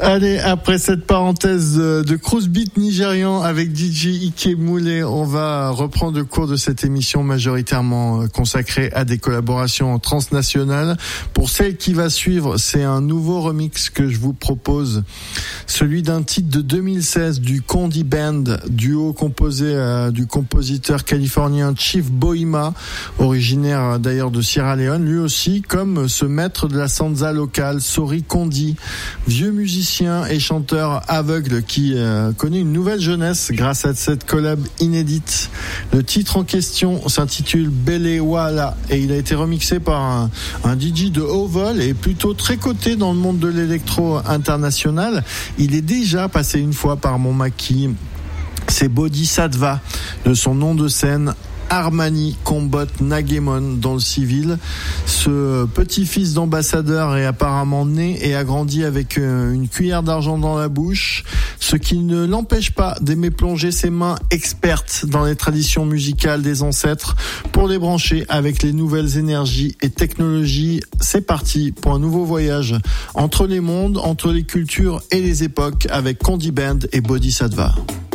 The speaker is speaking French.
Allez, après cette parenthèse de cruise beat nigérian avec DJ Ike Moulé, on va reprendre le cours de cette émission majoritairement consacrée à des collaborations transnationales. Pour celle qui va suivre, c'est un nouveau remix que je vous propose, celui d'un titre de 2016 du Condi Band, duo composé du compositeur californien Chief Bohima, originaire d'ailleurs de Sierra Leone, lui aussi, comme ce maître de la salsa locale, Sori Condi, vieux musicien et chanteur aveugle qui connaît une nouvelle jeunesse grâce à cette collab inédite. Le titre en question s'intitule Bele Wala et il a été remixé par un DJ de haut vol et plutôt très coté dans le monde de l'électro international. Il est déjà passé une fois par mon maquis. C'est Bodhisattva, de son nom de scène Armani Combot Nagemon dans le civil. Ce petit-fils d'ambassadeur est apparemment né et a grandi avec une cuillère d'argent dans la bouche, ce qui ne l'empêche pas d'aimer plonger ses mains expertes dans les traditions musicales des ancêtres pour les brancher avec les nouvelles énergies et technologies. C'est parti pour un nouveau voyage entre les mondes, entre les cultures et les époques avec Condi Band et Bodhisattva.